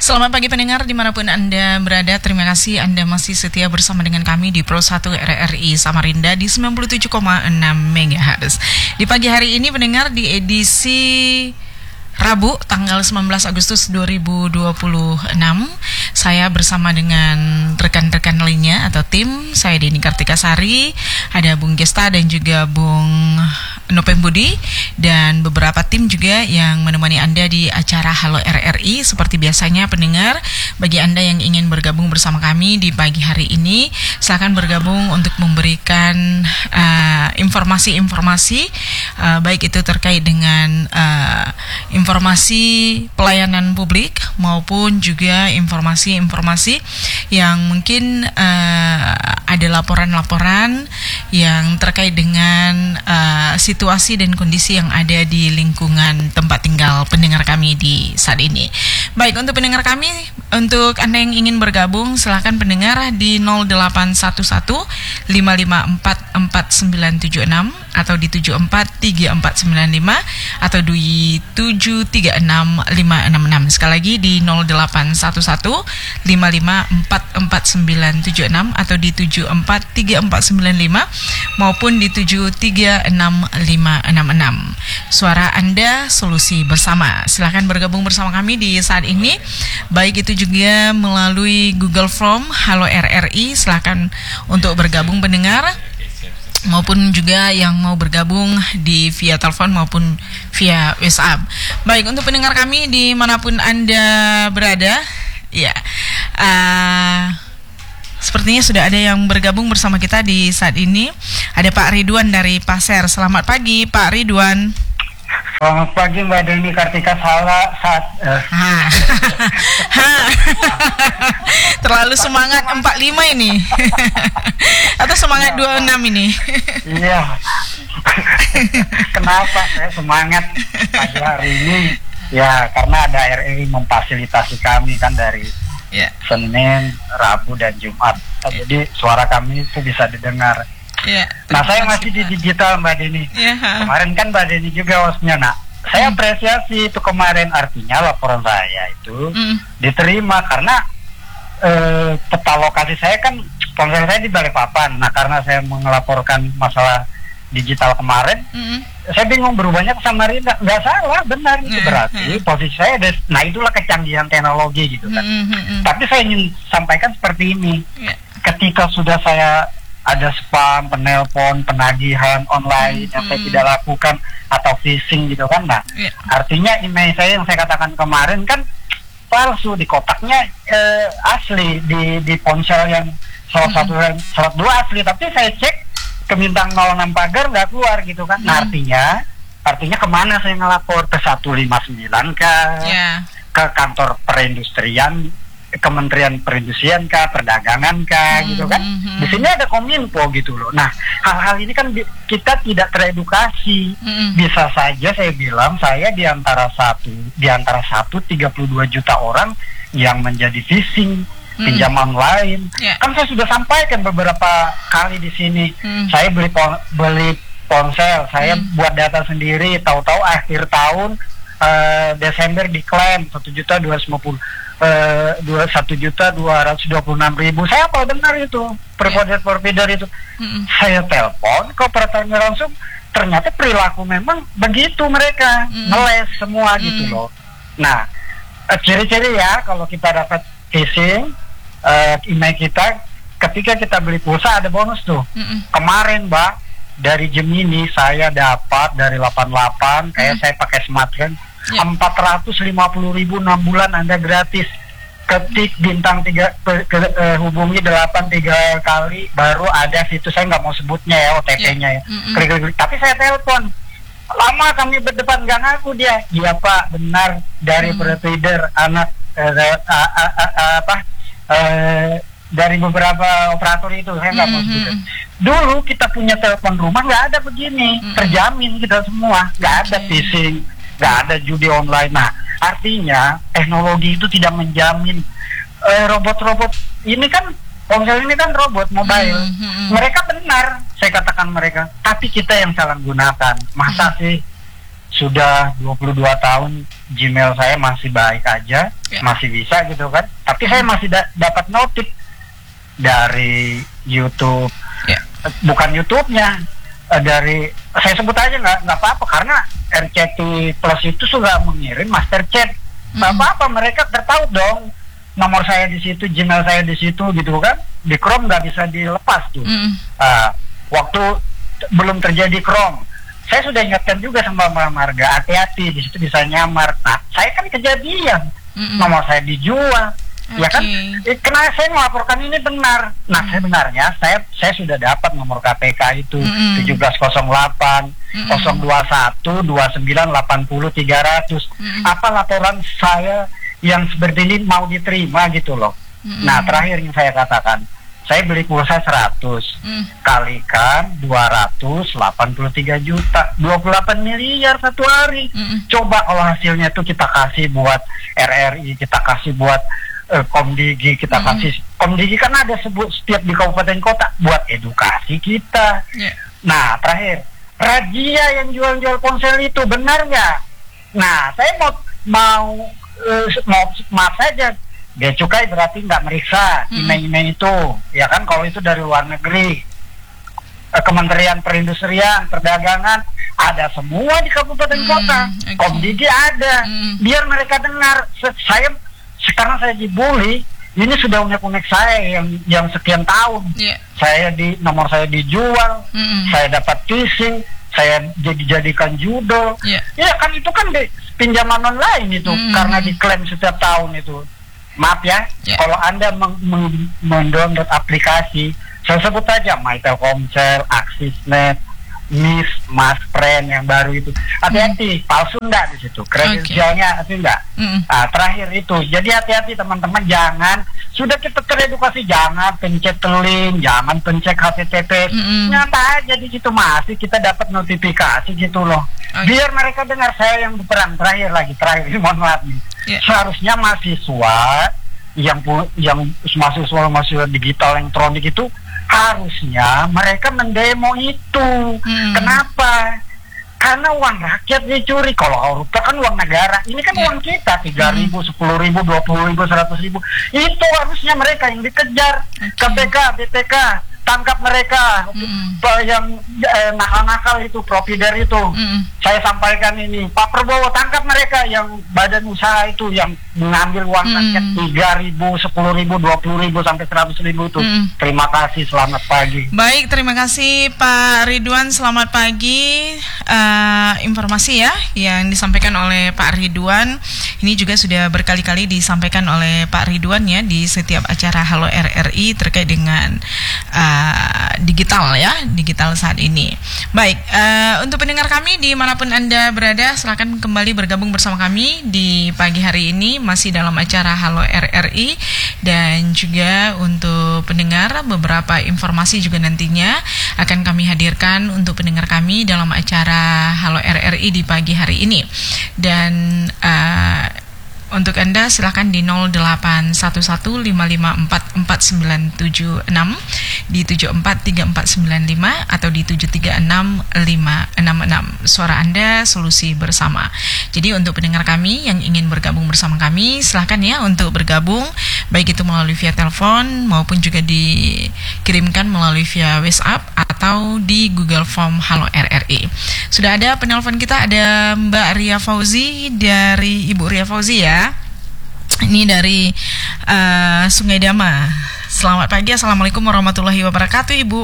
Selamat pagi pendengar dimanapun Anda berada. Terima kasih Anda masih setia bersama dengan kami di Pro 1 RRI Samarinda di 97,6 MHz. Di pagi hari ini pendengar di edisi Rabu tanggal 19 Agustus 2026, saya bersama dengan rekan-rekan lainnya atau tim. Saya Deni Kartikasari, ada Bung Gesta dan juga Bung Nopem Budi, dan beberapa tim juga yang menemani Anda di acara Halo RRI. Seperti biasanya pendengar, bagi Anda yang ingin bergabung bersama kami di pagi hari ini, silakan bergabung untuk memberikan informasi-informasi baik itu terkait dengan informasi pelayanan publik maupun juga informasi-informasi yang mungkin ada laporan-laporan yang terkait dengan situasi dan kondisi yang ada di lingkungan tempat tinggal pendengar kami di saat ini. Baik, untuk pendengar kami, untuk Anda yang ingin bergabung, silakan pendengar di 0811 554 4976 atau di 743495 atau di 736 566. Sekali lagi di 0811 554 4976 atau di 743495 maupun di 736 566. Suara Anda, solusi bersama. Silakan bergabung bersama kami di saat ini, baik itu juga melalui Google Form Halo RRI. Silakan untuk bergabung pendengar, maupun juga yang mau bergabung di via telepon maupun via WhatsApp. Baik, untuk pendengar kami dimanapun Anda berada, ya, sepertinya sudah ada yang bergabung bersama kita di saat ini. Ada Pak Ridwan dari Pasir. Selamat pagi Pak Ridwan. Selamat pagi Mbak Deni Kartika. Terlalu semangat 45 ini. Atau semangat 26 ini. Iya. Kenapa saya semangat pagi hari ini? Ya karena ada RRI memfasilitasi kami kan dari Senin, Rabu dan Jumat. Jadi suara kami itu bisa didengar. Nah saya masih di digital Mbak Deni. Kemarin kan Mbak Deni juga hostnya. Nah saya apresiasi itu kemarin, artinya laporan saya itu diterima karena peta lokasi saya kan, ponsel saya di Balikpapan. Nah karena saya melaporkan masalah digital kemarin, saya bingung berubahnya ke Samarinda. Nggak salah, benar itu berarti posisi saya ada. Nah itulah kecanggihan teknologi gitu kan. Tapi saya ingin sampaikan seperti ini, ketika sudah saya ada spam, penelpon, penagihan online yang saya tidak lakukan atau phishing gitu kan. Nah, artinya email saya yang saya katakan kemarin kan palsu, di kotaknya asli, di ponsel yang slot 1 slot 2 asli, tapi saya cek ke bintang 06 pagar nggak keluar gitu kan. Nah, artinya kemana saya ngelapor? Ke 159 ke kantor perindustrian, Kementerian Perindustrian kah, Perdagangan kah, gitu kan. Di sini ada Kominfo gitu loh. Nah, hal-hal ini kan kita tidak teredukasi. Bisa saja saya bilang saya di antara 32 juta orang yang menjadi phishing, pinjaman lain. Kan saya sudah sampaikan beberapa kali di sini. Saya beli ponsel, saya buat data sendiri, tahu-tahu akhir tahun Desember diklaim 1.226.000. Saya apa benar itu provider itu. Saya telepon ke operatornya langsung, ternyata perilaku memang begitu, mereka ngeles semua gitu loh. Nah, ciri-ciri ya kalau kita dapat phishing email kita, ketika kita beli pulsa ada bonus tuh. Kemarin Mbak, dari Gemini saya dapat dari 88, kayak saya pakai smartphone, 450.000 6 bulan Anda gratis. Ketik bintang 3 hubungi 8 3 kali baru ada situ, saya nggak mau sebutnya ya, OTP-nya ya. Klik. Tapi saya telepon, lama kami berdebat, nggak ngaku dia. Iya Pak, benar dari provider anak dari beberapa operator itu, saya nggak mau sebutkan. Dulu kita punya telepon rumah nggak ada begini, terjamin kita semua, nggak ada phishing, nggak ada judi online. Nah, artinya teknologi itu tidak menjamin. Robot-robot ini kan, ponsel ini kan robot mobile. Mereka benar, saya katakan mereka, tapi kita yang salah gunakan. Masa sih sudah 22 tahun Gmail saya masih baik aja, masih bisa gitu kan. Tapi saya masih dapat notif dari YouTube, bukan YouTube-nya, dari saya sebut aja nggak apa-apa karena RCT Plus itu sudah mengirim master chat. Nggak apa-apa, mereka tertahu dong nomor saya di situ, Gmail saya di situ gitu kan. Di Chrome nggak bisa dilepas tuh. Waktu belum terjadi Chrome, saya sudah ingatkan juga sama Marga, hati-hati di situ bisa nyamar. Nah, saya kan kejadian nomor saya dijual. Ya kan, karena saya melaporkan ini benar. Nah, sebenarnya saya sudah dapat nomor KPK itu 1708 021 29 80 300. Apa laporan saya yang seperti ini mau diterima gitu loh. Nah, terakhir yang saya katakan, saya beli pulsa 100 kalikan 283 juta, 28 miliar satu hari. Coba kalau hasilnya itu kita kasih buat RRI, kita kasih buat Komdigi, kita kasih Komdigi kan ada setiap di kabupaten kota buat edukasi kita. Nah, terakhir, razia yang jual-jual ponsel itu benar nggak? Nah, saya mau maaf saja, Bea Cukai berarti nggak meriksa email-email itu, ya kan? Kalau itu dari luar negeri, Kementerian Perindustrian, Perdagangan ada semua di kabupaten kota, Komdigi ada, biar mereka dengar. Sekarang saya dibully, ini sudah unek-unek saya yang sekian tahun. Nomor saya dijual, saya dapat phishing, saya dijadikan judul. Ya kan itu kan pinjaman online itu, karena diklaim setiap tahun itu. Maaf ya, kalau Anda mendownload aplikasi, saya sebut aja My Telkomsel, Axisnet, Mas Friend yang baru itu, hati-hati, palsu enggak di situ, kredensialnya itu enggak. Nah, terakhir itu, jadi hati-hati teman-teman, jangan, sudah kita teredukasi, jangan pencet link, jangan pencet HTTP, nyata aja di situ masih kita dapat notifikasi gitu loh. Biar mereka dengar. Saya yang berperan terakhir mohon maaf nih, seharusnya mahasiswa yang mahasiswa digital elektronik itu harusnya mereka mendemo itu. Kenapa? Karena uang rakyat dicuri. Kalau koruptor kan uang negara, ini kan uang kita, 3.000, 10.000, 20.000, 100.000. Itu harusnya mereka yang dikejar. KPK, BPK, tangkap mereka yang nakal-nakal itu, provider itu. Saya sampaikan ini, Pak Prabowo, tangkap mereka yang badan usaha itu yang mengambil uang rakyat 3.000, 10.000, 20.000 sampai 100.000 itu. Terima kasih, selamat pagi. Baik, terima kasih Pak Ridwan, selamat pagi. Informasi ya yang disampaikan oleh Pak Ridwan ini juga sudah berkali-kali disampaikan oleh Pak Ridwan ya di setiap acara Halo RRI terkait dengan digital saat ini. Baik, untuk pendengar kami dimanapun Anda berada, silakan kembali bergabung bersama kami di pagi hari ini masih dalam acara Halo RRI, dan juga untuk pendengar beberapa informasi juga nantinya akan kami hadirkan untuk pendengar kami dalam acara Halo RRI di pagi hari ini. Dan untuk Anda silakan di 0811554496, di 743495 atau di 736566. Suara Anda, solusi bersama. Jadi untuk pendengar kami yang ingin bergabung bersama kami, silakan ya untuk bergabung, baik itu melalui via telepon maupun juga dikirimkan melalui via WhatsApp atau di Google Form Halo RRI. Sudah ada penelpon kita, ada Mbak Ria Fauzi dari Ibu Ria Fauzi ya. Ini dari Sungai Dama. Selamat pagi, assalamualaikum warahmatullahi wabarakatuh, Ibu.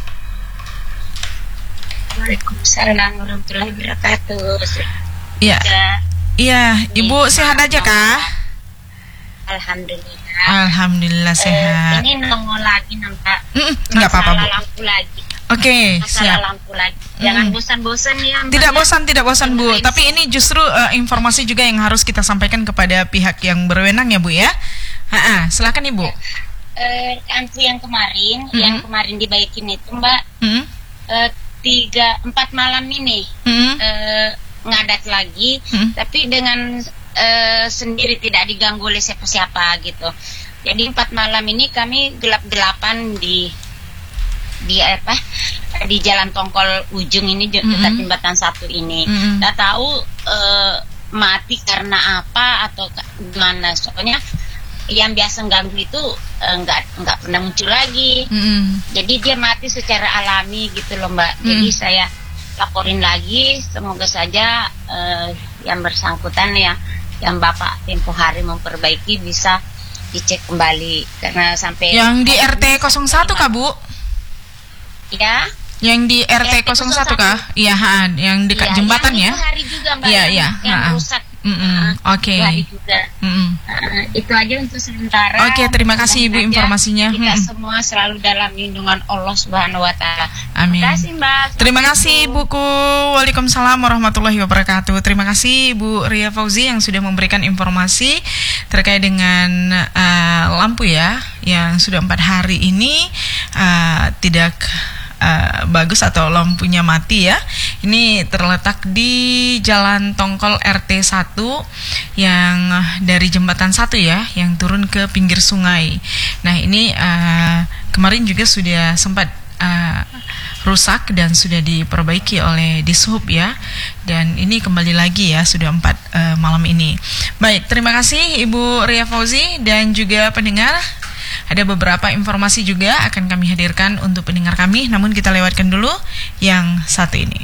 Waalaikumsalam warahmatullahi wabarakatuh. Iya, iya, Ibu sehat aja kah? Alhamdulillah. Alhamdulillah sehat. Ini nongol lagi nampak. Nggak apa-apa, Bu. Lampu lagi. Oke, siap. Lampu lagi. Jangan bosan-bosan ya. Tidak bosan Bu. Tapi ini justru informasi juga yang harus kita sampaikan kepada pihak yang berwenang ya Bu ya. Silakan Ibu. Antu yang kemarin dibaikin itu Mbak. 3-4 malam ini ngadat lagi, tapi dengan sendiri tidak diganggu oleh siapa-siapa gitu. Jadi 4 malam ini kami gelap-gelapan di Jalan Tongkol ujung ini dekat jembatan 1 ini. Nggak tahu mati karena apa atau gimana. Soalnya yang biasa ganggu itu nggak pernah muncul lagi. Jadi dia mati secara alami gitu loh Mbak. Jadi saya laporin lagi, semoga saja yang bersangkutan yang Bapak tempo hari memperbaiki bisa dicek kembali, karena sampai yang di RT 01 kah Bu? Ya. Yang di RT 01 kah? Iya, yang dekat jembatan ya. Itu hari juga Mbak. Iya. Yang rusak. Oke. Hari juga. Itu aja untuk sementara. Oke, terima kasih Ibu informasinya. Kita semua selalu dalam lindungan Allah Subhanahu wa taala. Amin. Terima kasih Mbak. Terima kasih Ibuku. Waalaikumsalam warahmatullahi wabarakatuh. Terima kasih Ibu Ria Fauzi yang sudah memberikan informasi terkait dengan lampu ya, yang sudah 4 hari ini tidak bagus atau lampunya mati ya. Ini terletak di Jalan Tongkol RT 1 yang dari jembatan 1 ya, yang turun ke pinggir sungai. Nah ini kemarin juga sudah sempat rusak dan sudah diperbaiki oleh Dishub ya. Dan ini kembali lagi ya, sudah 4 malam ini. Baik, terima kasih Ibu Ria Fauzi dan juga pendengar. Ada beberapa informasi juga akan kami hadirkan untuk pendengar kami, namun kita lewatkan dulu yang satu ini.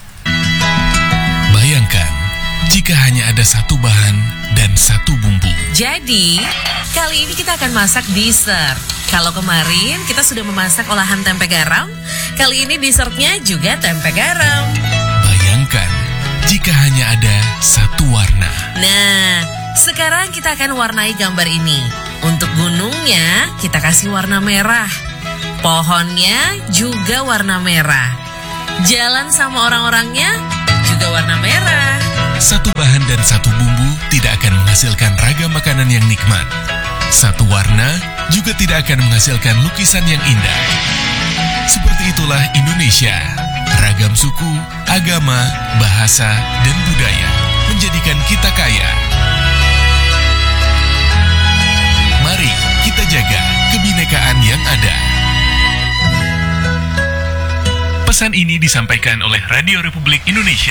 Bayangkan jika hanya ada satu bahan dan satu bumbu. Jadi, kali ini kita akan masak dessert. Kalau kemarin kita sudah memasak olahan tempe garam, kali ini dessertnya juga tempe garam. Bayangkan jika hanya ada satu warna. Nah, sekarang kita akan warnai gambar ini. Untuk gunungnya, kita kasih warna merah. Pohonnya juga warna merah. Jalan sama orang-orangnya juga warna merah. Satu bahan dan satu bumbu tidak akan menghasilkan ragam makanan yang nikmat. Satu warna juga tidak akan menghasilkan lukisan yang indah. Seperti itulah Indonesia. Ragam suku, agama, bahasa, dan budaya menjadikan kita kaya. Mari kita jaga kebinekaan yang ada. Pesan ini disampaikan oleh Radio Republik Indonesia.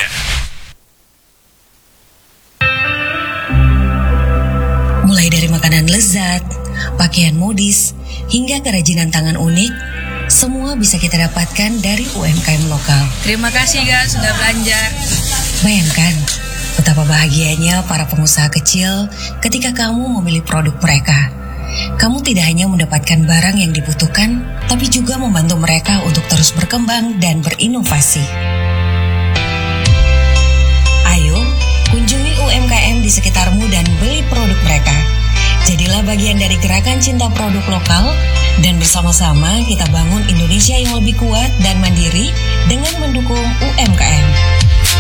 Mulai dari makanan lezat, pakaian modis, hingga kerajinan tangan unik, semua bisa kita dapatkan dari UMKM lokal. Terima kasih guys sudah belanja. Bayangkan betapa bahagianya para pengusaha kecil ketika kamu memilih produk mereka. Kamu tidak hanya mendapatkan barang yang dibutuhkan, tapi juga membantu mereka untuk terus berkembang dan berinovasi. Ayo, kunjungi UMKM di sekitarmu dan beli produk mereka. Jadilah bagian dari gerakan cinta produk lokal, dan bersama-sama kita bangun Indonesia yang lebih kuat dan mandiri